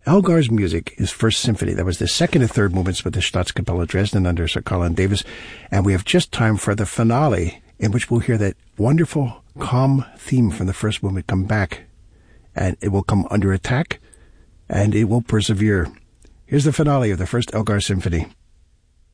Elgar's music is First Symphony. That was the second and third movements with the Staatskapelle Dresden under Sir Colin Davis. And we have just time for the finale, in which we'll hear that wonderful, calm theme from the first movement come back. And it will come under attack, and it will persevere. Here's the finale of the first Elgar Symphony.